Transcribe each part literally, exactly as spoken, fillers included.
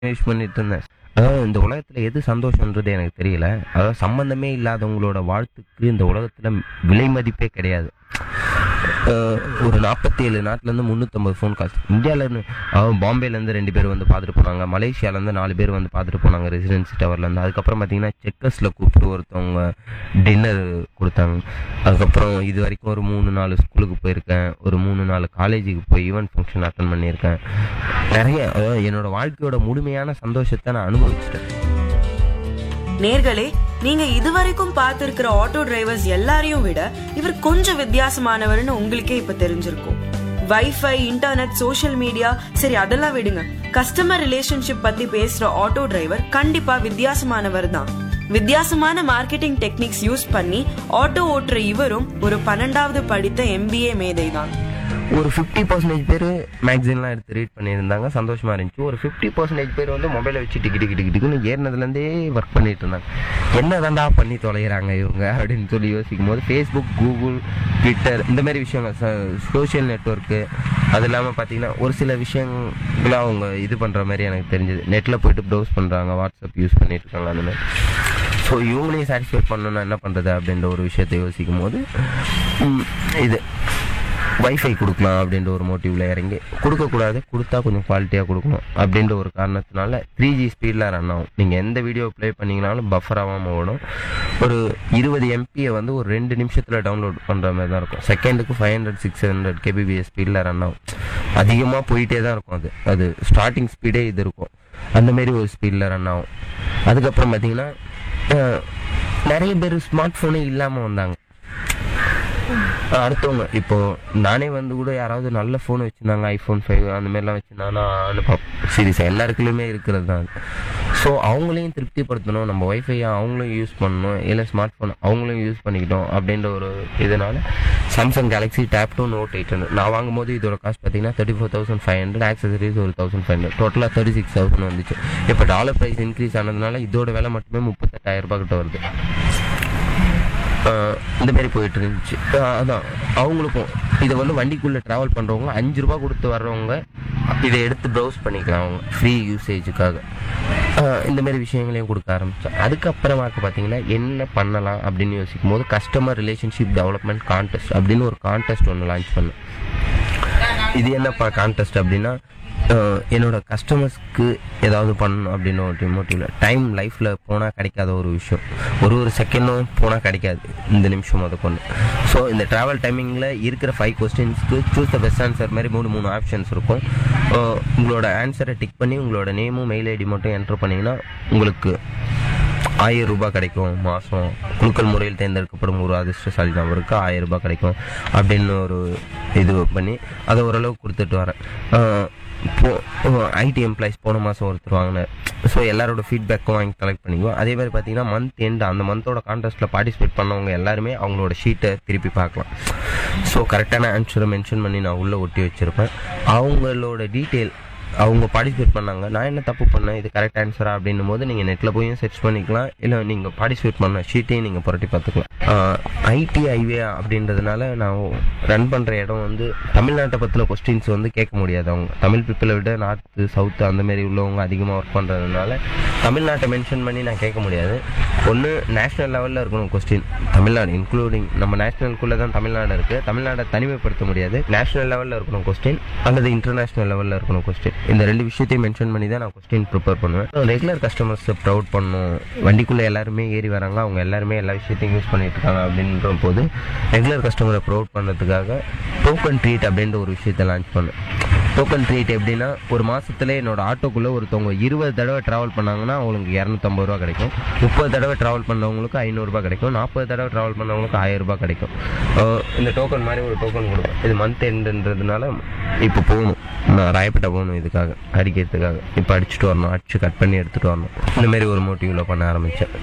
Wish பண்ணிட்டு இருந்தேன். அதாவது இந்த உலகத்துல எது சந்தோஷம்ன்றது எனக்கு தெரியல. அதாவது சம்பந்தமே இல்லாதவங்களோட வாழ்த்துக்கு இந்த உலகத்துல விலை மதிப்பே கிடையாது. அஹ் ஒரு நாற்பத்தி ஏழு நாட்டிலேருந்து முந்நூற்றம்பது ஃபோன் கால்ஸ் இந்தியாவிலேருந்து, பாம்பேலேருந்து ரெண்டு பேர் வந்து பார்த்துட்டு போனாங்க. மலேசியாவிலேருந்து நாலு பேர் வந்து பார்த்துட்டு போனாங்க ரெசிடென்சி டவர்லேருந்து. அதுக்கப்புறம் பார்த்தீங்கன்னா செக்கர்ஸில் கூப்பிட்டு ஒருத்தவங்க டின்னர் கொடுத்தாங்க. அதுக்கப்புறம் இது வரைக்கும் ஒரு மூணு நாலு ஸ்கூலுக்கு போயிருக்கேன். ஒரு மூணு நாலு காலேஜுக்கு போய் ஈவென்ட் ஃபங்க்ஷன் அட்டன் பண்ணியிருக்கேன். நிறைய அதாவது என்னோட வாழ்க்கையோட முழுமையான சந்தோஷத்தை நான் அனுபவிச்சிட்டேன். நேர்களே, நீங்க இதுவரைக்கும் பார்த்திருக்கிற ஆட்டோ டிரைவர்ஸ் எல்லாரையும் விட இவர் கொஞ்சம் வித்தியாசமானவர்னு உங்களுக்கே இப்ப தெரிஞ்சிருக்கும். வைஃபை, இன்டர்நெட், சோஷியல் மீடியா, சரி அதெல்லாம் விடுங்க. கஸ்டமர் ரிலேஷன்ஷிப் பத்தி பேசுற ஆட்டோ டிரைவர் கண்டிப்பா வித்தியாசமானவர் தான். வித்தியாசமான மார்க்கெட்டிங் டெக்னிக்ஸ் யூஸ் பண்ணி ஆட்டோ ஓட்டுற இவரும் ஒரு பன்னெண்டாவது படித்த எம்பிஏ மேதை தான். ஒரு ஃபிஃப்டி பர்சன்டேஜ் பேர் மேக்சின்லாம் எடுத்து ரீட் பண்ணியிருந்தாங்க, சந்தோஷமாக இருந்துச்சு. ஒரு ஃபிஃப்டி பர்சன்டேஜ் பேர் வந்து மொபைலை வச்சு டிக்கி டிக்கி டிக்கி டிக்குன்னு ஏறினதுலேருந்தே ஒர்க் பண்ணிட்டு இருந்தாங்க. என்ன தாண்டா பண்ணி தொலைகிறாங்க இவங்க அப்படின்னு சொல்லி யோசிக்கும் போது ஃபேஸ்புக், கூகுள், ட்விட்டர் இந்த மாதிரி விஷயங்கள், சோஷியல் நெட்ஒர்க்கு, அது இல்லாமல் பார்த்தீங்கன்னா ஒரு சில விஷயங்களாம் அவங்க இது பண்ணுற மாதிரி எனக்கு தெரிஞ்சது. நெட்டில் போய்ட்டு ப்ரௌஸ் பண்ணுறாங்க, வாட்ஸ்அப் யூஸ் பண்ணிட்டு இருக்காங்க அந்த மாதிரி. ஸோ இவங்களையும் சாட்டிஸ்ஃபை பண்ணணும்னா என்ன பண்ணுறது அப்படின்ற ஒரு விஷயத்தை யோசிக்கும் போது இது வைஃபை கொடுக்கலாம் அப்படின்ற ஒரு மோட்டிவில் இறங்கி, கொடுக்கக்கூடாது, கொடுத்தா கொஞ்சம் குவாலிட்டியாக கொடுக்கணும் அப்படின்ற ஒரு காரணத்தினால த்ரீ ஜி ஸ்பீடில் ரன் ஆகும். நீங்கள் எந்த வீடியோ ப்ளே பண்ணிங்கனாலும் பஃபர் ஆகாமல் ஓடும். ஒரு இருபது எம்பியை வந்து ஒரு ரெண்டு நிமிஷத்தில் டவுன்லோட் பண்ணுற மாதிரி தான் இருக்கும். செகண்டுக்கு five hundred six hundred kbps ஸ்பீடில் ரன் ஆகும். அதிகமாக போயிட்டே தான் இருக்கும். அது அது ஸ்டார்டிங் ஸ்பீடே இது இருக்கும். அந்தமாரி ஒரு ஸ்பீடில் ரன் ஆகும். அதுக்கப்புறம் பார்த்தீங்கன்னா நிறைய பேர் ஸ்மார்ட் ஃபோனே இல்லாமல் வந்தாங்க. அடுத்தவங்க இப்போ நானே வந்து கூட யாராவது நல்ல ஃபோன் வச்சுருந்தாங்க, ஐஃபோன் ஃபைவ் அந்த மாதிரிலாம் வச்சுருந்தாங்கன்னா அனுப்ப சீரியஸாக எல்லாருக்குள்ளேயுமே இருக்கிறது தான். ஸோ அவங்களையும் திருப்திப்படுத்தணும், நம்ம ஒய்ஃபையை அவங்களும் யூஸ் பண்ணணும், இல்லை ஸ்மார்ட் ஃபோன் அவங்களும் யூஸ் பண்ணிக்கிட்டோம் அப்படின்ற ஒரு இதனால் Samsung Galaxy tape two note eight hundred நான் வாங்கும்போது இதோட காஸ்ட் பார்த்தீங்கன்னா thirty four thousand five hundred accessories ஒரு தௌசண்ட் ஃபைவ் ஹண்ட்ரட் டோட்டலாக தேர்ட்டி சிக்ஸ் தௌசண்ட் வந்துச்சு. இப்போ டாலர் ப்ரைஸ் இன்க்ரீஸ் ஆனதுனால இதோட விலை மட்டுமே முப்பத்தெட்டாயிரம் ரூபாய் கிட்ட வருது. இந்த மாதிரி போயிட்டு இருந்துச்சு. அதான் அவங்களுக்கும் இதை வந்து வண்டிக்குள்ளே ட்ராவல் பண்ணுறவங்க அஞ்சு ரூபா கொடுத்து வர்றவங்க இதை எடுத்து ப்ரௌஸ் பண்ணிக்கலாம் அவங்க ஃப்ரீ யூசேஜுக்காக. இந்த மாதிரி விஷயங்களையும் கொடுக்க ஆரம்பித்தேன். அதுக்கப்புறமாக்க பார்த்தீங்கன்னா என்ன பண்ணலாம் அப்படின்னு யோசிக்கும் போது கஸ்டமர் ரிலேஷன்ஷிப் டெவலப்மெண்ட் கான்டெஸ்ட் அப்படின்னு ஒரு கான்டெஸ்ட் ஒன்று லான்ச் பண்ணேன். இது என்னப்பா கான்டெஸ்ட் அப்படின்னா, என்னோட கஸ்டமர்ஸ்க்கு ஏதாவது பண்ணணும் அப்படின்னு ஒரு மோட்டிவில். டைம் லைஃப்பில் போனால் கிடைக்காத ஒரு விஷயம், ஒரு ஒரு செகண்டும் போனால் கிடைக்காது இந்த நிமிஷம் அதை கொண்டு. ஸோ இந்த ட்ராவல் டைமிங்கில் இருக்கிற five கொஸ்டின்ஸ்க்கு choose the best answer மாதிரி மூணு மூணு ஆப்ஷன்ஸ் இருக்கும். உங்களோட ஆன்சரை டிக் பண்ணி உங்களோட நேமும் மெயில் ஐடி மட்டும் என்டர் பண்ணிங்கன்னா உங்களுக்கு ஆயிரம் ரூபாய் கிடைக்கும் மாதம். குலுக்கல் முறையில் தேர்ந்தெடுக்கப்படும் ஒரு அதிர்ஷ்டசாலி நபருக்கு ஆயிரம் ரூபாய் கிடைக்கும் அப்படின்னு ஒரு இது பண்ணி அதை ஓரளவுக்கு கொடுத்துட்டு வரேன். இப்போ ஐடி எம்ப்ளாயிஸ் போன மாதம் ஒருத்தர் வாங்கினார். ஸோ எல்லாரோட ஃபீட்பேக்கும் வாங்கி கலெக்ட் பண்ணிக்குவோம். அதே மாதிரி பார்த்தீங்கன்னா மந்த் எண்ட் அந்த மந்தோட கான்டெஸ்ட்டில் பார்ட்டிசிபேட் பண்ணவங்க எல்லாருமே அவங்களோட ஷீட்டை திருப்பி பார்க்கலாம். ஸோ கரெக்டான ஆன்சரை மென்ஷன் பண்ணி நான் உள்ளே ஒட்டி வச்சுருப்பேன். அவங்களோட டீட்டெயில் அவங்க பார்ட்டிசிபேட் பண்ணாங்க, நான் என்ன தப்பு பண்ணேன், இது கரெக்ட் ஆன்சரா அப்படின்னும் போது நீங்கள் நெட்டில் போய் சர்ச் பண்ணிக்கலாம், இல்லை நீங்கள் பார்ட்டிசிபேட் பண்ண ஷீட்டையும் நீங்கள் புரட்டி பார்த்துக்கலாம். ஐடி ஐவே அப்படின்றதுனால நான் ரன் பண்ணுற இடம் வந்து தமிழ்நாட்டை பற்றின கொஸ்டின்ஸ் வந்து கேட்க முடியாது. அவங்க தமிழ் பீப்புளை விட நார்த்து சவுத்து அந்தமாரி உள்ளவங்க அதிகமாக ஒர்க் பண்ணுறதுனால தமிழ்நாட்டை மென்ஷன் பண்ணி நான் கேட்க முடியாது. ஒன்று நேஷ்னல் லெவலில் இருக்கணும் கொஸ்டின், தமிழ்நாடு இன்க்ளூடிங் நம்ம நேஷ்னலுக்குள்ளே தான் தமிழ்நாடு இருக்குது, தமிழ்நாட்டை தனிமைப்படுத்த முடியாது. நேஷ்னல் லெவலில் இருக்கணும் கொஸ்டின் அல்லது இன்டர்நேஷ்னல் லெவலில் இருக்கணும் கொஸ்டின். இந்த ரெண்டு விஷயத்தையும் மென்ஷன் பண்ணி தான் நான் கொஸ்டின் ப்ரிப்பேர் பண்ணுவேன். ரெகுலர் கஸ்டமர்ஸை ப்ரௌட் பண்ணணும், வண்டிக்குள்ளே எல்லாருமே ஏறி வராங்க, அவங்க எல்லாருமே எல்லா விஷயத்தையும் யூஸ் பண்ணிட்டு இருக்காங்க அப்படின்ற போது ரெகுலர் கஸ்டமரை ப்ரௌட் பண்ணுறதுக்காக டோக்கன் ட்ரீட் அப்படின்ற ஒரு விஷயத்தை லான்ச் பண்ணேன். டோக்கன் ட்ரீட் எப்படின்னா, ஒரு மாதத்துல என்னோட ஆட்டோக்குள்ளே ஒருத்தவங்க இருபது தடவை ட்ராவல் பண்ணாங்கன்னா அவங்களுக்கு இரநூத்தம்பது ரூபா கிடைக்கும், முப்பது தடவை ட்ராவல் பண்ணவங்களுக்கு ஐநூறுரூபா கிடைக்கும், நாற்பது தடவை ட்ராவல் பண்ணவங்களுக்கு ஆயிரம் ரூபாய் கிடைக்கும். இந்த டோக்கன் மாதிரி ஒரு டோக்கன் கொடுப்பேன். இது மந்த் எண்டுன்றதுனால இப்போ போகணும், நான் ராயப்பேட்டை போகணும் இதுக்காக அடிக்கிறதுக்காக. இப்போ அடிச்சுட்டு வரணும், அடிச்சு கட் பண்ணி எடுத்துகிட்டு வரணும். இந்தமாரி ஒரு மோட்டிவில் பண்ண ஆரம்பித்தேன்.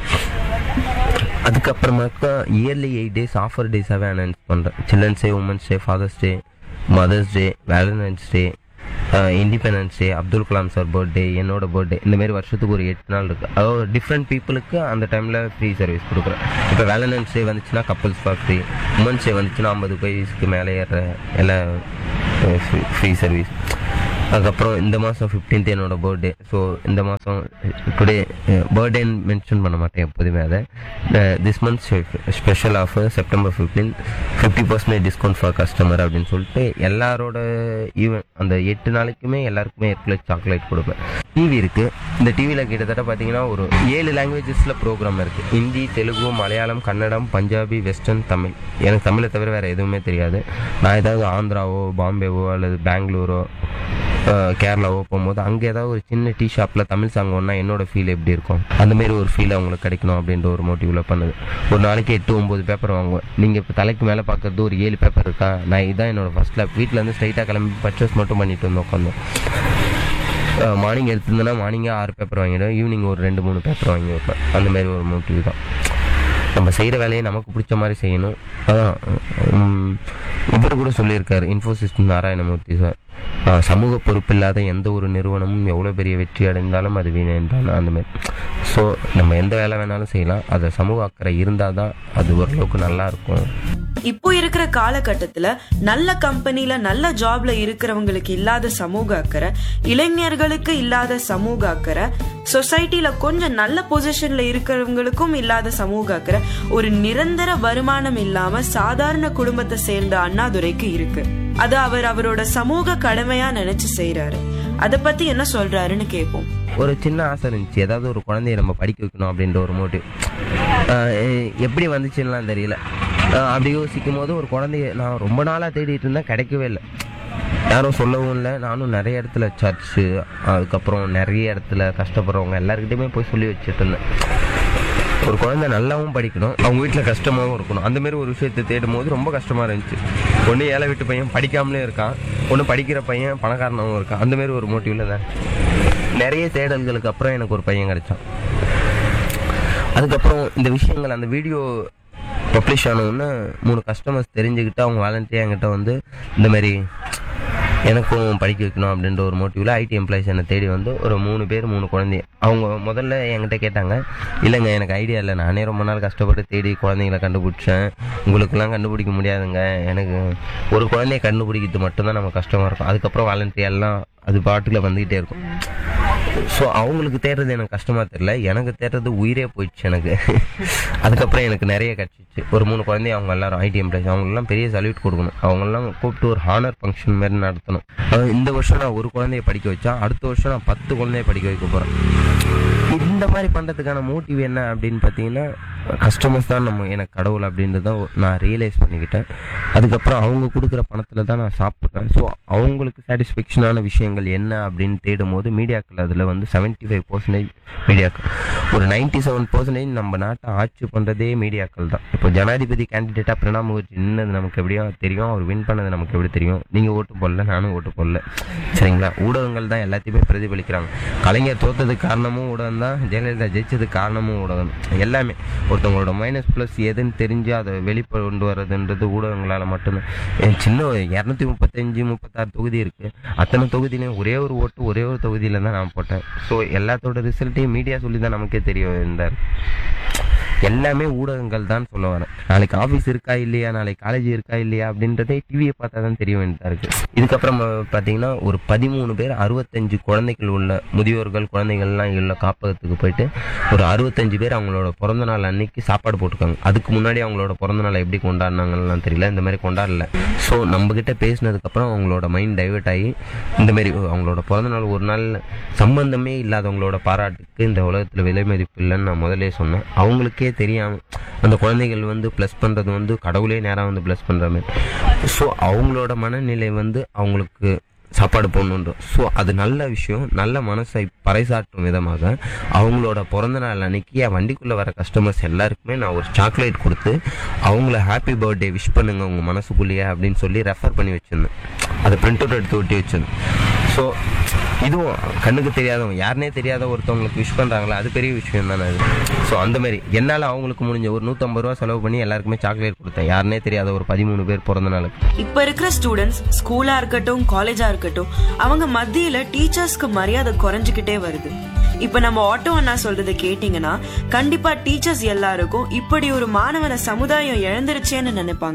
அதுக்கப்புறமாக்கா yearly eight days offer டேஸாகவே announce பண்ணுறேன். Children's day, women's day, fathers டே, மதர்ஸ் டே, வேலண்டைன்ஸ் டே, independence day, Abdul Kalam sir birthday, என்னோட பர்த்டே, இந்தமாரி வருஷத்துக்கு ஒரு எட்டு நாள் இருக்குது. அதாவது டிஃப்ரெண்ட் பீப்புளுக்கு அந்த டைமில் ஃப்ரீ சர்வீஸ் கொடுக்குறேன். இப்போ வேலண்டைன்ஸ் டே வந்துச்சுன்னா couples for free, women's day வந்துச்சுன்னா ஐம்பது வயசுக்கு மேலே ஏற எல்லாம் ஃப்ரீ சர்வீஸ். அதுக்கப்புறம் இந்த மாதம் ஃபிஃப்டீன்த் என்னோட பர்த்டே. ஸோ இந்த மாதம் டுடே பர்த்டேன்னு மென்ஷன் பண்ண மாட்டேன் எப்போதுமே. அதை this month special offer September fifteen fifty percentage discount for customer அப்படின்னு சொல்லிட்டு எல்லாரோட ஈவன் அந்த எட்டு நாளைக்குமே எல்லாருக்குமே எர்குலஸ் சாக்லேட் கொடுப்பேன். டிவி இருக்குது. இந்த டிவியில் கிட்டத்தட்ட பார்த்தீங்கன்னா ஒரு ஏழு லாங்குவேஜஸில் ப்ரோக்ராம் இருக்குது. ஹிந்தி, தெலுங்கு, மலையாளம், கன்னடம், பஞ்சாபி, வெஸ்டர்ன், தமிழ். எனக்கு தமிழை தவிர வேறு எதுவுமே தெரியாது. நான் ஏதாவது ஆந்திராவோ பாம்பேவோ அல்லது பெங்களூரோ கேரளாவோ போகும்போது அங்கே ஏதாவது ஒரு சின்ன டீ ஷாப்பில் தமிழ் சாங் ஒன்றா என்னோட ஃபீல் எப்படி இருக்கும், அந்தமாரி ஒரு ஃபீல் அவங்களுக்கு கிடைக்கணும் அப்படின்ற ஒரு மோட்டிவில் பண்ணுது. ஒரு நாளைக்கு எட்டு ஒம்பது பேப்பர் வாங்குவேன். நீங்கள் இப்போ தலைக்கு மேலே பார்க்குறது ஒரு ஏழு பேப்பர் இருக்கா? நான் இதுதான் என்னோடய ஃபர்ஸ்ட் லேப். வீட்டிலேருந்து ஸ்ட்ரைட்டாக கிளம்பி பர்ச்சேஸ் மட்டும் பண்ணிட்டு வந்து உட்காந்தோம். மார்னிங் எடுத்துருந்தேன்னா மார்னிங்கே ஆறு பேப்பர் வாங்கிடுவேன், ஈவினிங் ஒரு ரெண்டு மூணு பேப்பர் வாங்கி வைப்பேன். அந்தமாரி ஒரு மோட்டிவ் தான். நம்ம செய்கிற வேலையை நமக்கு பிடிச்ச மாதிரி செய்யணும். அதான் இவர் கூட சொல்லியிருக்காரு, இன்ஃபோசிஸ் நாராயணமூர்த்தி சார், சமூக பொறுப்பில்லாத எந்த ஒரு நிறுவனமும் எவ்வளோ பெரிய வெற்றி அடைந்தாலும் அது வீணான் அந்தமாரி. ஸோ நம்ம எந்த வேலை வேணாலும் செய்யலாம், அது சமூக அக்கறை இருந்தால் தான் அது ஓரளவுக்கு நல்லா இருக்கும். இப்போ இருக்கிற காலகட்டத்துல நல்ல கம்பெனில நல்ல ஜாப்ல இருக்கிறவங்களுக்கு இல்லாத சமூக அக்கறை, இளைஞர்களுக்கு இல்லாத சமூக அக்கறை, சொசைட்டில கொஞ்சம் நல்ல பொசிஷன்ல இருக்கிறவங்களுக்கும் இல்லாத சமூக அக்கறை, ஒரு நிரந்தர வருமானம் இல்லாம சாதாரண குடும்பத்தை சேர்ந்த அண்ணாதுரைக்கு இருக்கு. அது அவர் அவரோட சமூக கடமையா நினைச்சு செய்யறாரு. அத பத்தி என்ன சொல்றாருன்னு கேட்போம். ஒரு சின்ன ஆசை இருந்துச்சு, ஏதாவது ஒரு குழந்தைய நம்ம படிக்க வைக்கணும் அப்படின்ற ஒரு மோட்டிவ். எப்படி வந்துச்சுன்னா தெரியல. அப்படி யோசிக்கும் போது ஒரு குழந்தைய நான் ரொம்ப நாளாக தேடிட்டு இருந்தேன், கிடைக்கவே இல்லை. யாரும் சொல்லவும் இல்லை. நானும் நிறைய இடத்துல சர்ச்சு, அதுக்கப்புறம் நிறைய இடத்துல கஷ்டப்படுறவங்க எல்லாருக்கிட்டையுமே போய் சொல்லி வச்சுட்டு இருந்தேன். ஒரு குழந்தை நல்லாவும் படிக்கணும், அவங்க வீட்டில் கஷ்டமாகவும் இருக்கணும், அந்தமாரி ஒரு விஷயத்தை தேடும் போது ரொம்ப கஷ்டமாக இருந்துச்சு. ஒன்று ஏழை வீட்டு பையன் படிக்காமலே இருக்கான், ஒன்று படிக்கிற பையன் பணக்காரனாகவும் இருக்கான். அந்தமாரி ஒரு மோட்டிவில் தான் நிறைய தேடல்களுக்கு அப்புறம் எனக்கு ஒரு பையன் கிடைச்சான். அதுக்கப்புறம் இந்த விஷயங்கள் அந்த வீடியோ பப்ளிஷ் ஆனவுடனே மூணு கஸ்டமர்ஸ் தெரிஞ்சுக்கிட்டு அவங்க வாலண்டியர் என்கிட்ட வந்து இந்தமாரி எனக்கும் படிக்க வைக்கணும் அப்படின்ற ஒரு மோட்டிவில் ஐடி எம்ப்ளாயிஸ் என்னை தேடி வந்து ஒரு மூணு பேர் மூணு குழந்தைய அவங்க முதல்ல என்கிட்ட கேட்டாங்க, இல்லைங்க எனக்கு ஐடியா இல்லை, நானே ரொம்ப நாள் கஷ்டப்பட்டு தேடி குழந்தைங்களை கண்டுபிடிச்சேன், உங்களுக்கெல்லாம் கண்டுபிடிக்க முடியாதுங்க, எனக்கு ஒரு குழந்தைய கண்டுபிடிக்கிறது மட்டும்தான் நம்ம கஷ்டமாக இருக்கும், அதுக்கப்புறம் வாலண்டியர் எல்லாம் அது பாட்டுல வந்துக்கிட்டே இருக்கும். ஸோ அவங்களுக்கு தேடுறது எனக்கு கஷ்டமாக தெரியல, எனக்கு தேடுறது உயிரே போயிடுச்சு எனக்கு. அதுக்கப்புறம் எனக்கு நிறைய கிடச்சிச்சு. ஒரு மூணு குழந்தைய அவங்க எல்லாரும் ஐடி எம்ப்ளாயிஸ், அவங்களெல்லாம் பெரிய சல்யூட் கொடுக்கணும். அவங்களெல்லாம் கூப்பிட்டு ஒரு ஹானர் ஃபங்க்ஷன் மாதிரி நடத்தணும். இந்த வருஷம் நான் ஒரு குழந்தைய படிக்க வச்சா அடுத்த வருஷம் நான் பத்து குழந்தைய படிக்க வைக்க போகிறேன். இந்த மாதிரி பண்ணுறதுக்கான மோட்டிவ் என்ன அப்படின்னு பார்த்தீங்கன்னா, கஸ்டமர்ஸ் தான் நம்ம எனக்கு கடவுள் அப்படின்றத நான் ரியலைஸ் பண்ணிக்கிட்டேன். அதுக்கப்புறம் அவங்க கொடுக்குற பணத்தில் தான் நான் சாப்பிட்றேன். ஸோ அவங்களுக்கு சாட்டிஸ்ஃபேக்ஷனான விஷயங்கள் என்ன அப்படின்னு தேடும் போது மீடியாக்கள் அதில் வந்து செவன்ட்டி ஃபைவ் பர்சன்டேஜ் மீடியாக்கள், ஒரு நைன்டி செவன் பர்சன்டேஜ் நம்ம நாட்டை ஆட்சி பண்ணுறதே மீடியாக்கள் தான். இப்போ ஜனாதிபதி கேண்டிடேட்டாக பிரணாப் முகர்ஜி நின்னது நமக்கு எப்படியோ தெரியும், அவர் வின் பண்ணது நமக்கு எப்படி தெரியும். நீங்கள் ஓட்டு போடல, நானும் ஓட்டு போடல, சரிங்களா? ஊடகங்கள் தான் எல்லாத்தையுமே பிரதிபலிக்கிறாங்க. கலைஞர் தோற்றதுக்கு காரணமும் ஊடகம் தான், ஜெயலலிதா ஜெயிச்சதுக்கு காரணமும் ஊடகம். எல்லாமே ஒருத்தவங்களோட மைனஸ் ப்ளஸ் எதுன்னு தெரிஞ்சு அதை வெளிக்கொண்டு வர்றதுன்றது ஊடகங்களால் மட்டும்தான். சின்ன இரநூத்தி முப்பத்தஞ்சு முப்பத்தாறு தொகுதி இருக்குது, அத்தனை தொகுதியிலையும் ஒரே ஒரு ஓட்டு ஒரே ஒரு தொகுதியில் தான் நான் போட்டேன். ஸோ எல்லாத்தோட ரிசல்ட்டையும் மீடியா சொல்லி தான் நமக்கே தெரிய இருந்தார். எல்லாமே ஊடகங்கள் தான் சொல்ல வரேன். நாளைக்கு ஆஃபீஸ் இருக்கா இல்லையா, நாளைக்கு காலேஜ் இருக்கா இல்லையா அப்படின்றதே டிவியை பார்த்தா தான் தெரிய வேண்டியதாக இருக்குது. இதுக்கப்புறம் பார்த்தீங்கன்னா ஒரு பதிமூணு பேர் அறுபத்தஞ்சு குழந்தைகள் உள்ள முதியோர்கள் குழந்தைகள்லாம் உள்ள காப்பகத்துக்கு போயிட்டு ஒரு அறுபத்தஞ்சு பேர் அவங்களோட பிறந்த நாள் அன்னைக்கு சாப்பாடு போட்டுருக்காங்க. அதுக்கு முன்னாடி அவங்களோட பிறந்த நாளை எப்படி கொண்டாடினாங்கலாம் தெரியல, இந்த மாதிரி கொண்டாடல. ஸோ நம்மக்கிட்ட பேசினதுக்கப்புறம் அவங்களோட மைண்ட் டைவெர்ட் ஆகி இந்தமாரி அவங்களோட பிறந்த நாள் ஒரு நாள் சம்பந்தமே இல்லாதவங்களோட பாராட்டுக்கு இந்த உலகத்தில் விலை மதிப்பு இல்லைன்னு நான் முதலே சொன்னேன். அவங்களுக்கே தெரியாமல் அந்த குழந்தைகள் வந்து ப்ளஸ் பண்ணுறது வந்து கடவுளே நேராக வந்து ப்ளஸ் பண்ணுற மாதிரி. ஸோ அவங்களோட மனநிலை வந்து அவங்களுக்கு சாப்பாடு போடணுன்றோம். ஸோ அது நல்ல விஷயம். நல்ல மனசை பறைசாற்றும் விதமாக அவங்களோட பிறந்த நாள் அன்னைக்கு என் வண்டிக்குள்ளே வர கஸ்டமர்ஸ் எல்லாருக்குமே நான் ஒரு சாக்லேட் கொடுத்து அவங்கள ஹாப்பி பர்த்டே விஷ் பண்ணுங்க உங்கள் மனசுக்குள்ளேயே அப்படின்னு சொல்லி ரெஃபர் பண்ணி வச்சுருந்தேன். அதை பிரிண்ட் அவுட் எடுத்து ஒட்டி வச்சிருந்தேன். ஸோ இதுவும் கண்ணுக்கு தெரியாதவங்க யாருனே தெரியாத ஒருத்தவங்களுக்கு விஷ் பண்ணுறாங்களா, அது பெரிய விஷயம் தானே அது. ஸோ அந்தமாரி என்னால் அவங்களுக்கு முடிஞ்ச ஒரு நூற்றம்பது ரூபா செலவு பண்ணி எல்லாருக்குமே சாக்லேட் கொடுத்தேன், யாருனே தெரியாத ஒரு பதிமூணு பேர் பிறந்த நாளுக்கு. இப்போ இருக்கிற ஸ்டூடெண்ட்ஸ் ஸ்கூலா இருக்கட்டும் காலேஜா இருக்கட்டும், அவங்க மத்தியில டீச்சர்ஸ்க்கு மரியாதை குறைஞ்சிக்கிட்டே வருது. இப்ப நம்ம ஆட்டோ அண்ணா சொல்றதை கேட்டீங்கன்னா கண்டிப்பா டீச்சர்ஸ் எல்லாருக்கும் இப்படி ஒரு மாணவன சமுதாயம் இழந்துருச்சேன்னு நினைப்பாங்க.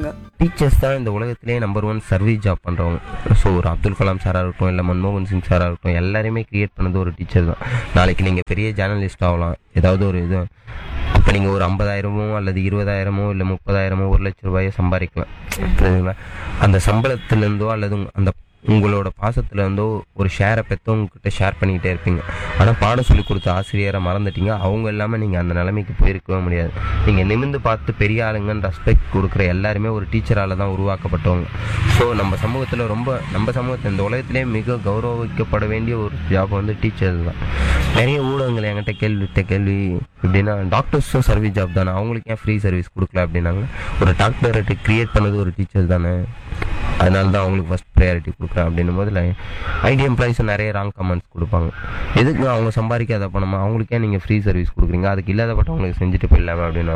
டீச்சர்ஸ் தான் இந்த உலகத்திலே நம்பர் ஒன் சர்வீஸ் ஜாப் பண்ணுறவங்க. ஸோ ஒரு அப்துல் கலாம் சாராக இருக்கட்டும், இல்லை மன்மோகன் சிங் சாராக இருக்கட்டும், எல்லாருமே கிரியேட் பண்ணது ஒரு டீச்சர் தான். நாளைக்கு நீங்கள் பெரிய ஜேர்னலிஸ்ட் ஆகலாம், ஏதாவது ஒரு இது, அப்போ நீங்கள் ஒரு ஐம்பதாயிரமோ அல்லது இருபதாயிரமோ இல்லை முப்பதாயிரமோ ஒரு லட்ச ரூபாயோ சம்பாதிக்கலாம். புரியுதுங்களா? அந்த சம்பளத்துலேருந்தோ அல்லது அந்த உங்களோட பாசத்துலேருந்தோ ஒரு ஷேரை பெற்றவங்ககிட்ட ஷேர் பண்ணிக்கிட்டே இருப்பீங்க. ஆனால் பாடம் சொல்லி கொடுத்த ஆசிரியரை மறந்துட்டீங்க. அவங்க இல்லாமல் நீங்கள் அந்த நிலைமைக்கு போயிருக்கவே முடியாது. நீங்கள் நிமிர்ந்து பார்த்து பெரிய ஆளுங்கன்னு ரெஸ்பெக்ட் கொடுக்குற எல்லாருமே ஒரு டீச்சரால் தான் உருவாக்கப்பட்டவங்க. ஸோ நம்ம சமூகத்தில் ரொம்ப நம்ம சமூகத்தில் இந்த உலகத்திலே மிக கௌரவிக்கப்பட வேண்டிய ஒரு ஜாப் வந்து டீச்சர் தான். நிறைய ஊடகங்கள் என்கிட்ட கேள்வி விட்ட கேள்வி எப்படின்னா, டாக்டர்ஸும் சர்வீஸ் ஜாப் தானே, அவங்களுக்கு ஏன் ஃப்ரீ சர்வீஸ் கொடுக்கல அப்படின்னாங்க. ஒரு டாக்டரை கிரியேட் பண்ணது ஒரு டீச்சர் தானே, அதனால தான் அவங்களுக்கு ஃபஸ்ட் ப்ரையாரிட்டி கொடுக்குறேன் அப்படின்னும் போதில் ஐடி எம்ப்ளாயிஸும் நிறைய ராங் கமெண்ட்ஸ் கொடுப்பாங்க. எதுக்கு அவங்க சம்பாதிக்காத பணமா, அவங்களுக்கே நீங்கள் ஃப்ரீ சர்வீஸ் கொடுக்குறீங்க, அதுக்கு இல்லாதப்பட்டவங்களுக்கு செஞ்சுட்டு போயிடலாமா அப்படின்னா,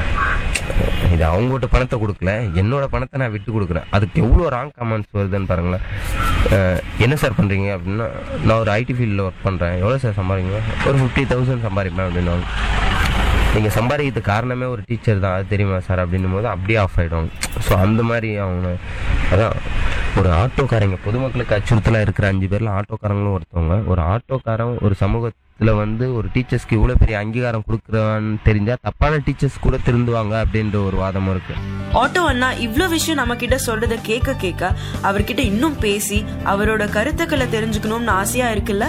இது அவங்ககிட்ட பணத்தை கொடுக்கல, என்னோட பணத்தை நான் விட்டு கொடுக்குறேன், அதுக்கு எவ்வளோ ராங் கமெண்ட்ஸ் வருதுன்னு பாருங்களேன். என்ன சார் பண்ணுறீங்க அப்படின்னா, நான் ஒரு ஐடி ஃபீல்டில் ஒர்க் பண்ணுறேன், எவ்வளோ சார் சம்பாதிங்க, ஒரு ஃபிஃப்டி தௌசண்ட் சம்பாதிப்பேன் அப்படின்னா, நீங்கள் சம்பாதிக்கிறதுக்கு காரணமே ஒரு டீச்சர் தான், அது தெரியுமா சார் அப்படின்னும் போது அப்படியே ஆஃப் ஆகிடும். ஸோ அந்த மாதிரி அவங்க அதான் ஒரு ஆட்டோக்காரங்க பொதுமக்களுக்கு அச்சுறுத்தலாக இருக்கிற அஞ்சு பேரில் ஆட்டோக்காரங்களும் ஒருத்தவங்க. ஒரு ஆட்டோக்காரன் ஒரு சமூகத்தில் வந்து ஒரு டீச்சர்ஸ்க்கு இவ்வளோ பெரிய அங்கீகாரம் கொடுக்குறான்னு தெரிஞ்சால் தப்பான டீச்சர்ஸ் கூட திருந்துவாங்க அப்படின்ற ஒரு வாதமும் இருக்கு. ஆட்டோ அண்ணா இவ்ளோ விஷயம் நம்ம கிட்ட சொல்றத கேட்க கேட்க அவர்கிட்ட இன்னும் பேசி அவரோட கருத்துக்களை தெரிஞ்சுக்கணும்னு ஆசையா இருக்குல்ல?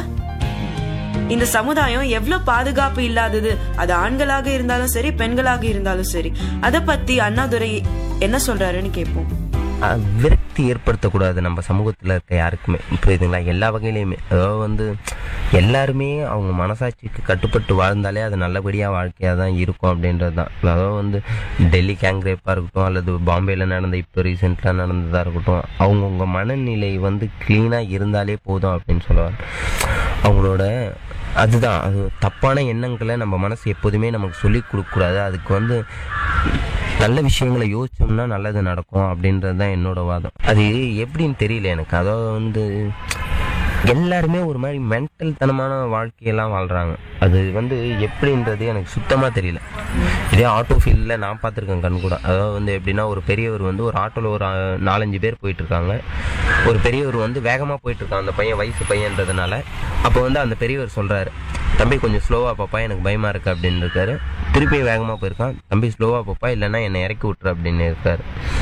இந்த சமுதாயம் எவ்வளவு பாதுகாப்பு இல்லாதது, அது ஆண்களாக இருந்தாலும் சரி பெண்களாக இருந்தாலும் சரி, அத பத்தி அண்ணாதுரை என்ன சொல்றாருன்னு கேட்போம். விரக்தி ஏற்படுத்தக்கூடாது நம்ம சமூகத்தில் இருக்க யாருக்குமே, புரியுதுங்களா? எல்லா வகையிலையுமே, அதாவது வந்து எல்லாருமே அவங்க மனசாட்சிக்கு கட்டுப்பட்டு வாழ்ந்தாலே அது நல்லபடியாக வாழ்க்கையாக தான் இருக்கும் அப்படின்றது தான். அதாவது வந்து டெல்லி கேங்ரேப்பாக இருக்கட்டும் அல்லது பாம்பேயில் நடந்த இப்போ ரீசெண்டாக நடந்ததாக இருக்கட்டும், அவங்கவுங்க மனநிலை வந்து க்ளீனாக இருந்தாலே போதும் அப்படின்னு சொல்லுவாங்க. அவங்களோட அதுதான், அது தப்பான எண்ணங்களை நம்ம மனசு எப்போதுமே நமக்கு சொல்லி கொடுக்கக்கூடாது. அதுக்கு வந்து நல்ல விஷயங்களை யோசிச்சோம்னா நல்லது நடக்கும் அப்படின்றது தான் என்னோட வாதம். அது எப்படின்னு தெரியல எனக்கு. அதாவது வந்து எல்லாருமே ஒரு மாதிரி மென்டல் தனமான வாழ்க்கையெல்லாம் வாழ்கிறாங்க. அது வந்து எப்படின்றது எனக்கு சுத்தமாக தெரியல. இதே ஆட்டோ ஃபீல்டில் நான் பார்த்துருக்கேன் கண் கூட. அதாவது வந்து எப்படின்னா, ஒரு பெரியவர் வந்து ஒரு ஆட்டோவில் ஒரு நாலஞ்சு பேர் போயிட்டுருக்காங்க. ஒரு பெரியவர் வந்து வேகமாக போயிட்டுருக்காங்க, அந்த பையன் வயசு பையன்றதுனால. அப்போ வந்து அந்த பெரியவர் சொல்கிறாரு, தம்பி கொஞ்சம் ஸ்லோவாக பாப்பா, எனக்கு பயமாக இருக்குது அப்படின்னு இருக்காரு. திருப்பி வேகமாக போயிருக்கான், தம்பி ஸ்லோவாக பாப்பா இல்லைன்னா என்னை இறக்கி விட்டுரு அப்படின்னு இருக்காரு.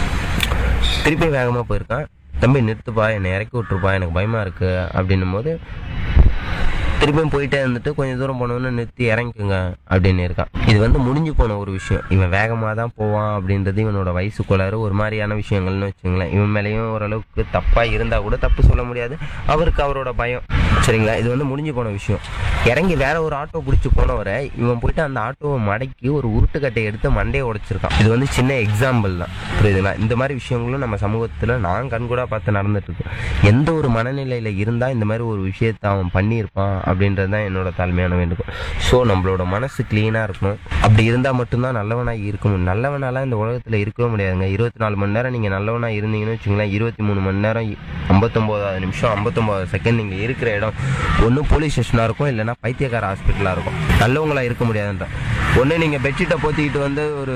திருப்பி வேகமாக போயிருக்கான், தம்பி நிறுத்துப்பா, என்னை இறக்கி விட்டுருப்பா, எனக்கு பயமாக இருக்குது அப்படின்னும் போது திருப்பியும் போயிட்டே இருந்துட்டு கொஞ்சம் தூரம் போனோன்னு நிறுத்தி இறங்கிக்குங்க அப்படின்னு இருக்கான். இது வந்து முடிஞ்சு போன ஒரு விஷயம். இவன் வேகமாக தான் போவான் அப்படின்றது இவனோட வயசுக்குள்ளார ஒரு மாதிரியான விஷயங்கள்னு வச்சுங்களேன். இவன் மேலேயும் ஓரளவுக்கு தப்பாக இருந்தால் கூட தப்பு சொல்ல முடியாது, அவருக்கு அவரோட பயம், சரிங்களா? இது வந்து முடிஞ்சு போன விஷயம். இறங்கி வேற ஒரு ஆட்டோ பிடிச்சி போனவரை இவன் போயிட்டு அந்த ஆட்டோவை மடக்கி ஒரு உருட்டுக்கட்டை எடுத்து மண்டையை உடைச்சிருக்கான். இது வந்து சின்ன எக்ஸாம்பிள் தான், புரியுதுங்களா? இந்த மாதிரி விஷயங்களும் நம்ம சமூகத்தில் நான் கண்கூடாக பார்த்து நடந்துட்டு இருக்கு. எந்த ஒரு மனநிலையில் இருந்தால் இந்த மாதிரி ஒரு விஷயத்தை அவன் பண்ணியிருப்பான் அப்படின்றது தான் என்னோட தாழ்மையான வேண்டுகோள். ஸோ நம்மளோட மனசு கிளீனாக இருக்கணும். அப்படி இருந்தால் மட்டும்தான் நல்லவனாக இருக்கணும். நல்லவனாலாம் இந்த உலகத்தில் இருக்கவே முடியாதுங்க. இருபத்தி நாலு மணி நேரம் நீங்கள் நல்லவனாக இருந்தீங்கன்னு வச்சுங்களேன், இருபத்தி மூணு மணி நேரம் ஐம்பத்தொம்போதாவது நிமிஷம் ஐம்பத்தொம்போது செகண்ட் நீங்கள் இருக்கிற இடம் ஒன்றும் போலீஸ் ஸ்டேஷனாக இருக்கும், இல்லைன்னா பைத்தியக்கார ஹாஸ்பிட்டலாக இருக்கும். நல்லவங்களாக இருக்க முடியாதுன்ற ஒன்று. நீங்கள் பெட்ஷீட்டை போத்திக்கிட்டு வந்து ஒரு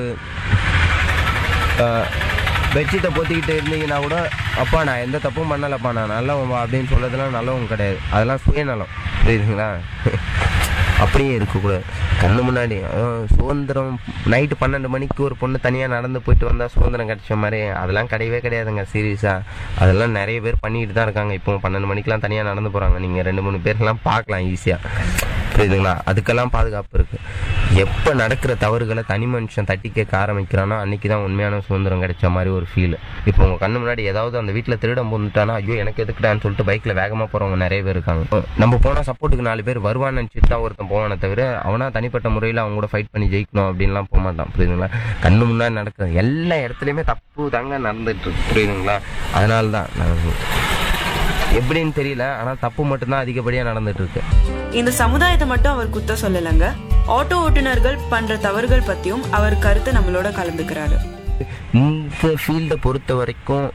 பெட்ஷீட்டை போத்திக்கிட்டு இருந்தீங்கன்னா கூட, அப்பா நான் எந்த தப்பும் பண்ணலப்பா, நான் நல்லவன் அப்படின்னு சொல்றதுலாம் நல்லவங்க கிடையாது, அதெல்லாம் சுயநலம், புரியுதுங்களா? அப்படியே இருக்கக்கூடாது. கண்ணு முன்னாடி சுதந்திரம் நைட்டு பன்னெண்டு மணிக்கு ஒரு பொண்ணு தனியாக நடந்து போயிட்டு வந்தால் சுதந்திரம் கிடைச்ச மாதிரி, அதெல்லாம் கிடையவே கிடையாதுங்க. சீரியஸாக அதெல்லாம் நிறைய பேர் பண்ணிக்கிட்டு தான் இருக்காங்க. இப்போ பன்னெண்டு மணிக்கெலாம் தனியாக நடந்து போகிறாங்க. நீங்கள் ரெண்டு மூணு பேர்லாம் பார்க்கலாம் ஈஸியாக, புரியுதுங்களா? அதுக்கெல்லாம் பாதுகாப்பு இருக்குது. எப்போ நடக்கிற தவறுகளை தனி மனுஷன் தட்டி கேட்க ஆரம்பிக்கிறானோ அன்றைக்கி தான் உண்மையான சுதந்திரம் கிடைச்ச மாதிரி ஒரு ஃபீல். இப்போ உங்கள் கண்ணு முன்னாடி ஏதாவது அந்த வீட்டில் திருடம் போந்துட்டானா, ஐயோ எனக்கு எதுக்குடான்னு சொல்லிட்டு பைக்கில் வேகமாக போகிறவங்க நிறைய பேர் இருக்காங்க. நம்ம போனால் சப்போர்ட்டுக்கு நாலு பேர் வருவான்னு நினச்சிட்டு தான் ஒருத்தன் போவானே தவிர, அவனா தனிப்பட்ட முறையில் அவங்க கூட ஃபைட் பண்ணி ஜெயிக்கணும் அப்படின்லாம் போக மாட்டான், புரியுதுங்களா? கண்ணு முன்னாடி நடக்கிற எல்லா இடத்துலையுமே தப்பு தாங்க நடந்துட்டு இருக்கு, புரியுதுங்களா? அதனால தான் நான் எப்படின்னு தெரியல, ஆனால் தப்பு மட்டும்தான் அதிகப்படியாக நடந்துட்டு இருக்கு. இந்த சமுதாயத்தை மட்டும் அவர் குத்த சொல்லலைங்க, ஆட்டோ ஓட்டுநர்கள் பண்ற தவறுகள் பத்தியும் அவர் கருத்தை நம்மளோட கலந்துக்கிறாரு. இந்த ஃபீல்டை பொறுத்த வரைக்கும்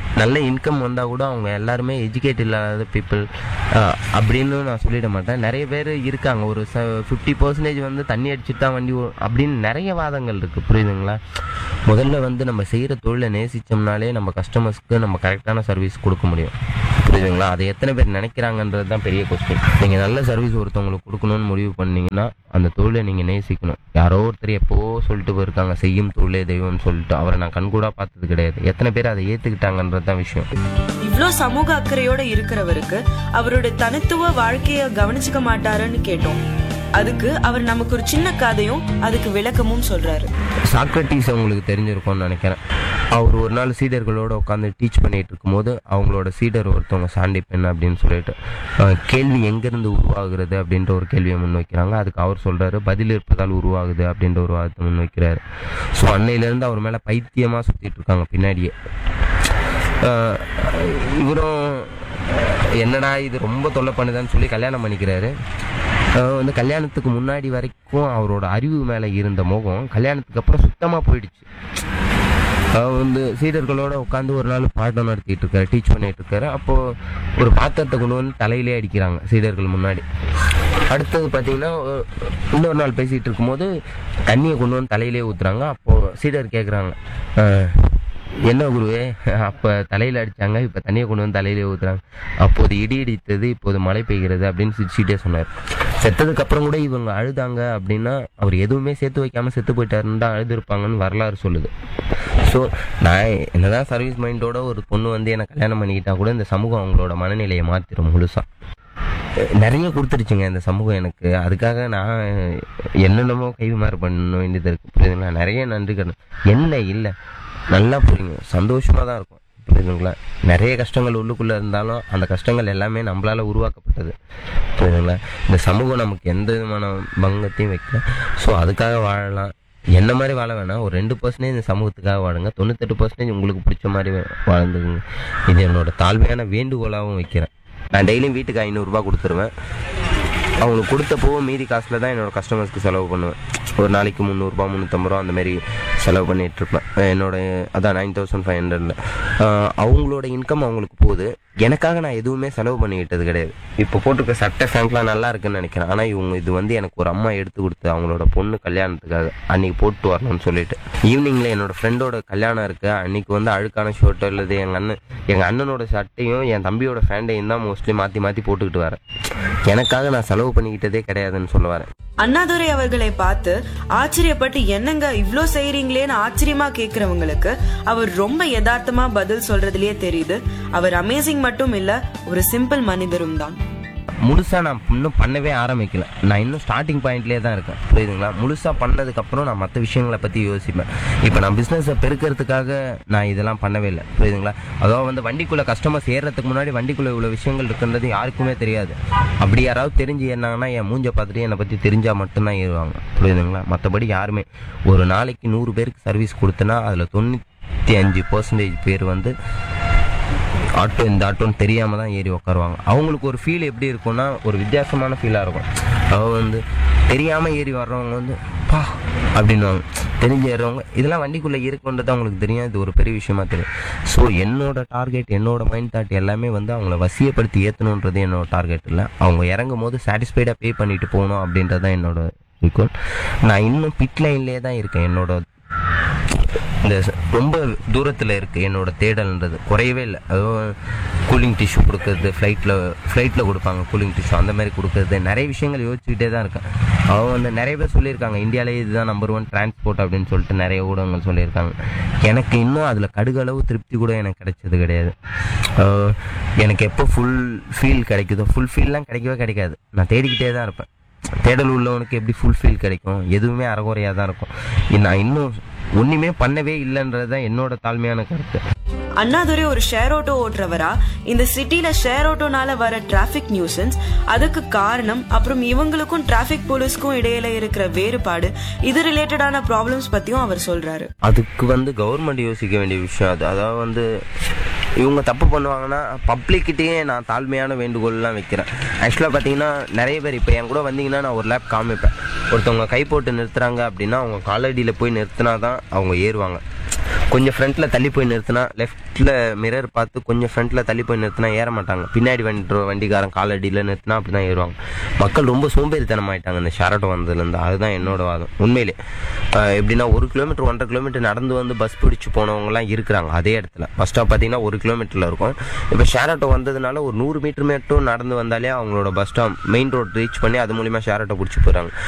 நல்ல இன்கம் வந்தால் கூட அவங்க எல்லாருமே எஜுகேட் இல்லாத பீப்புள் அப்படின்னு நான் சொல்லிட மாட்டேன். நிறைய பேர் இருக்காங்க, ஒரு ச ஃபிஃப்டி பர்சன்டேஜ் வந்து தண்ணி அடிச்சுட்டு தான் வண்டி ஓ- அப்படின்னு நிறைய வாதங்கள் இருக்குது, புரியுதுங்களா? முதல்ல வந்து நம்ம செய்கிற தொழிலை நேசித்தோம்னாலே நம்ம கஸ்டமர்ஸ்க்கு நம்ம கரெக்டான சர்வீஸ் கொடுக்க முடியும், புரியுதுங்களா? அதை எத்தனை பேர் நினைக்கிறாங்கன்றது தான் பெரிய கொஸ்டின். நீங்கள் நல்ல சர்வீஸ் ஒருத்தவங்களுக்கு கொடுக்கணும்னு முடிவு பண்ணீங்கன்னா அந்த தொழிலை நீங்கள் நேசிக்கணும். யாரோ ஒருத்தர் எப்போ சொல்லிட்டு போயிருக்காங்க, செய்யும் தொழிலே தெய்வம்னு சொல்லிட்டு, அவரை நான் கண்கூடாக பார்த்தது கிடையாது. எத்தனை பேர் அதை ஏற்றுக்கிட்டாங்கன்றது தான் விஷயம். இவ்ளோ சமூக அக்கறையோட இருக்கிறவருக்கு அவருடைய தனித்துவ வாழ்க்கைய கவனிச்சுக்க மாட்டாருன்னு கேட்டோம். அதுக்கு அவர் நமக்கு ஒரு சின்ன கதையும் அதுக்கு விளக்கமும் சொல்றாரு. சாக்ரட்டிஸ் அவங்களுக்கு தெரிஞ்சிருக்கும்னு நினைக்கிறேன். அவர் ஒரு நாள் சீடர்களோட உட்காந்து டீச் பண்ணிட்டு இருக்கும்போது அவங்களோட சீடர் ஒருத்தவங்க சாண்டி பெண் அப்படின்னு சொல்லிட்டு அஹ், கேள்வி எங்கேருந்து உருவாகுறது அப்படின்ற ஒரு கேள்வியை முன்வைக்கிறாங்க. அதுக்கு அவர் சொல்றாரு, பதில் இருப்பதால் உருவாகுது அப்படின்ற ஒரு வாதத்தை முன்வைக்கிறாரு. ஸோ அன்னையிலேருந்து அவர் மேலே பைத்தியமாக சுற்றிட்டு இருக்காங்க பின்னாடியே. அஹ், இவரும் என்னடா இது ரொம்ப தொல்லை பண்ணுதான்னு சொல்லி கல்யாணம் பண்ணிக்கிறாரு. அஹ் வந்து கல்யாணத்துக்கு முன்னாடி வரைக்கும் அவரோட அறிவு மேலே இருந்த மோகம் கல்யாணத்துக்கு அப்புறம் சுத்தமாக போயிடுச்சு. அவர் வந்து சீடர்களோட உட்காந்து ஒரு நாள் பாடம் நடத்திட்டு இருக்காரு, டீச் பண்ணிட்டு இருக்காரு. அப்போது ஒரு பாத்திரத்தை கொண்டு வந்து தலையிலே அடிக்கிறாங்க சீடர்கள் முன்னாடி. அடுத்தது பார்த்தீங்கன்னா இன்னொரு நாள் பேசிகிட்டு இருக்கும்போது தண்ணியை கொண்டு வந்து தலையிலே ஊற்றுறாங்க. அப்போது சீடர் கேட்குறாங்க, என்ன குருவே, அப்போ தலையில் அடித்தாங்க, இப்போ தண்ணியை கொண்டு வந்து தலையிலே ஊற்றுறாங்க, அப்போது இடி இடித்தது, இப்போது மழை பெய்கிறது அப்படின்னு சிரிச்சுட்டே சொன்னார். செத்ததுக்கு அப்புறம் கூட இவங்க அழுதாங்க அப்படின்னா அவர் எதுவுமே சேர்த்து வைக்காமல் செத்து போயிட்டாருன்னு தான் அழுதுருப்பாங்கன்னு வரலாறு சொல்லுது. ஸோ நான் என்னதான் சர்வீஸ் மைண்டோட ஒரு பொண்ணு வந்து என்னை கல்யாணம் பண்ணிக்கிட்டா கூட இந்த சமூகம் அவங்களோட மனநிலையை மாற்றிடும் முழுசாக. நிறைய கொடுத்துருச்சுங்க இந்த சமூகம் எனக்கு. அதுக்காக நான் என்னென்னமோ கைமாறு பண்ண வேண்டியது இருக்குது, புரியுதுங்களா? நிறைய நன்றி கடன் என்ன இல்லை, நல்லா புரியுங்க, சந்தோஷமாக தான் இருக்கும், புரியுதுங்களா? நிறைய கஷ்டங்கள் உள்ளுக்குள்ளே இருந்தாலும் அந்த கஷ்டங்கள் எல்லாமே நம்மளால் உருவாக்கப்பட்டது, புரியுதுங்களா? இந்த சமூகம் நமக்கு எந்த விதமான பங்கத்தையும் வைக்கல. ஸோ அதுக்காக வாழலாம். என்ன மாதிரி வாழ வேணாம், ஒரு ரெண்டு பர்சன்டேஜ் இந்த சமூகத்துக்காக வாழுங்க, தொண்ணூத்தெட்டு பர்சன்டேஜ் உங்களுக்கு பிடிச்ச மாதிரி வாழ்ந்துக்குங்க. இது என்னோட தாழ்மையான வேண்டுகோளாகவும் வைக்கிறேன். நான் டெய்லியும் வீட்டுக்கு ஐநூறுரூபா கொடுத்துருவேன். அவங்களுக்கு கொடுத்தப்போ மீதி காசில் தான் என்னோடய கஸ்டமர்ஸ்க்கு செலவு பண்ணுவேன். ஒரு நாளைக்கு முந்நூறுரூபா முந்நூற்றம்பது ரூபா அந்த மாதிரி செலவு பண்ணிகிட்ருப்பேன். என்னோட அதான் நைன் தௌசண்ட் ஃபைவ் ஹண்ட்ரடில் அவங்களோட இன்கம் அவங்களுக்கு போகுது. எனக்காக நான் எதுவுமே செலவு பண்ணிக்கிட்டது கிடையாது. இப்போ போட்டிருக்க சட்டை ஃபேண்ட்லாம் நல்லா இருக்குன்னு நினைக்கிறேன். ஆனால் இவங்க இது வந்து எனக்கு ஒரு அம்மா எடுத்து கொடுத்து அவங்களோட பொண்ணு கல்யாணத்துக்காக அன்றைக்கி போட்டு வரணும்னு சொல்லிட்டு ஈவினிங்கில் என்னோட ஃப்ரெண்டோட கல்யாணம் இருக்குது. அன்றைக்கி வந்து அழுக்கான ஷர்ட்டோ இல்லது எங்கள் அண்ணன் எங்கள் அண்ணனோட சட்டையும் என் தம்பியோட ஃபேண்டையும் தான் மோஸ்ட்லி மாற்றி மாற்றி போட்டுக்கிட்டு வரேன். எனக்காக நான் செலவு பண்ணிக்கிட்டதே கிடையாதுன்னு சொல்ல வரேன். அண்ணாதுரை அவர்களை பார்த்து ஆச்சரியப்பட்டு என்னங்க இவ்ளோ செய்றீங்களேன்னு ஆச்சரியமா கேக்குறவங்களுக்கு அவர் ரொம்ப யதார்த்தமா பதில் சொல்றதுலயே தெரியுது. அவர் அமேசிங் மட்டும் இல்ல, ஒரு சிம்பிள் மனிதரும் தான். முழுசாக நான் இன்னும் பண்ணவே ஆரம்பிக்கல. நான் இன்னும் ஸ்டார்டிங் பாயிண்ட்லேயே தான் இருக்கேன், புரியுதுங்களா? முழுசாக பண்ணதுக்கப்புறம் நான் மற்ற விஷயங்களை பற்றி யோசிப்பேன். இப்போ நான் பிஸ்னஸை பெருக்கிறதுக்காக நான் இதெல்லாம் பண்ணவே இல்லை, புரியுதுங்களா? அதாவது வந்து வண்டிக்குள்ளே கஸ்டமர்ஸ் ஏறுறதுக்கு முன்னாடி வண்டிக்குள்ளே இவ்வளோ விஷயங்கள் இருக்குன்றது யாருக்குமே தெரியாது. அப்படி யாராவது தெரிஞ்சு ஏறினாங்கன்னா என் மூஞ்சை பார்த்துட்டு என்னை பற்றி தெரிஞ்சால் மட்டும்தான் ஏறுவாங்க, புரியுதுங்களா? மற்றபடி யாருமே ஒரு நாளைக்கு நூறு பேருக்கு சர்வீஸ் கொடுத்தனா அதில் தொண்ணூற்றி அஞ்சு பர்சன்டேஜ் பேர் வந்து ஆட்டோ இந்த ஆட்டோன்னு தெரியாமல் தான் ஏறி உட்காருவாங்க. அவங்களுக்கு ஒரு ஃபீல் எப்படி இருக்கும்னா ஒரு வித்தியாசமான ஃபீலாக இருக்கும். அவங்க வந்து தெரியாமல் ஏறி வர்றவங்க வந்து பா அப்படின்வாங்க, தெரிஞ்சு ஏறுறவங்க இதெல்லாம் வண்டிக்குள்ளே இருக்குன்றது அவங்களுக்கு தெரியும். இது ஒரு பெரிய விஷயமா தெரியும். ஸோ என்னோட டார்கெட், என்னோட மைண்ட் தாட் எல்லாமே வந்து அவங்கள வசியப்படுத்தி ஏற்றணுன்றது என்னோட டார்கெட் இல்லை. அவங்க இறங்கும் போது சாட்டிஸ்ஃபைடாக பே பண்ணிட்டு போகணும் அப்படின்றது தான் என்னோட குறிக்கோள். நான் இன்னும் பிட் லைன்லேயே தான் இருக்கேன். என்னோட இந்த ரொம்ப தூரத்தில் இருக்குது என்னோட தேடல்ன்றது, குறையவே இல்லை. அதுவும் கூலிங் டிஷ்யூ கொடுக்கறது, ஃப்ளைட்டில் ஃப்ளைட்டில் கொடுப்பாங்க கூலிங் டிஷ்யூ, அந்த மாதிரி கொடுக்கறது, நிறைய விஷயங்கள் யோசிச்சுக்கிட்டே தான் இருக்கேன். அவங்க வந்து நிறைய பேர் சொல்லியிருக்காங்க இந்தியாவிலே இதுதான் நம்பர் ஒன் டிரான்ஸ்போர்ட் அப்படின்னு சொல்லிட்டு நிறைய ஊடகங்கள் சொல்லியிருக்காங்க. எனக்கு இன்னும் அதில் கடுகளவு திருப்தி கூட எனக்கு கிடைச்சது கிடையாது. எனக்கு எப்போ ஃபுல் ஃபீல் கிடைக்குதோ, ஃபுல் ஃபீல்லாம் கிடைக்கவே கிடைக்காது. நான் தேடிக்கிட்டே தான் இருப்பேன். தேடல் உள்ளவனுக்கு எப்படி ஃபுல் ஃபீல் கிடைக்கும்? எதுவுமே அறகுறையாக தான் இருக்கும். நான் இன்னும் ஒன்றுமே பண்ணவே இல்லைன்றது தான் என்னோட தாழ்மையான கருத்து. அண்ணாதுரை ஒரு ஷேர் ஆட்டோ ஓட்டுறவரா இந்த சிட்டில ஷேர் ஆட்டோனால வர டிராபிக் நியூசன்ஸ், அதுக்கு காரணம், அப்புறம் இவங்களுக்கும் டிராபிக் போலீஸ்க்கும் இடையில இருக்கிற வேறுபாடு, இது ரிலேட்டடான ப்ராப்ளம்ஸ் பத்தியும் அவர் சொல்றாரு. அதுக்கு வந்து கவர்மெண்ட் யோசிக்க வேண்டிய விஷயம் அது. அதாவது வந்து இவங்க தப்பு பண்ணுவாங்கன்னா பப்ளிக்கிட்டேயே நான் தாழ்மையான வேண்டுகோள்லாம் வைக்கிறேன். ஆக்சுவலாக பார்த்தீங்கன்னா நிறைய பேர் இப்போ என் கூட வந்தீங்கன்னா நான் ஒரு லேப் காமிப்பேன். ஒருத்தவங்க கை போட்டு நிறுத்துறாங்க அப்படின்னா அவங்க காலடியில் போய் நிறுத்தினா தான் அவங்க ஏறுவாங்க. கொஞ்சம் ஃப்ரண்ட்டில் தள்ளி போய் நிறுத்தினா, லெஃப்ட்டில் மிரர் பார்த்து கொஞ்சம் ஃப்ரண்ட்டில் தள்ளி போய் நிறுத்தினா ஏற மாட்டாங்க. பின்னாடி வண்டி வண்டிக்காரன் காலடியில் நிறுத்தினா அப்படி தான் ஏறுவாங்க. மக்கள் ரொம்ப சோம்பேறித்தனம் ஆகிட்டாங்க இந்த ஷேர் ஆட்டோ வந்ததுலேருந்து. அதுதான் என்னோட வாதம். உண்மையிலே எப்படின்னா ஒரு கிலோமீட்டர் ஒன்றரை கிலோமீட்டர் நடந்து வந்து பஸ் பிடிச்சி போனவங்கலாம் இருக்கிறாங்க அதே இடத்துல. பஸ் ஸ்டாப் பார்த்தீங்கன்னா ஒரு கிலோமீட்டரில் இருக்கும். இப்போ ஷேர் ஆட்டோ வந்ததுனால ஒரு நூறு மீட்டர் மட்டும் நடந்து வந்தாலே அவங்களோட bus stop main road reach பண்ணி அது மூலிமா ஷேர் ஆட்டோ பிடிச்சி போகிறாங்க.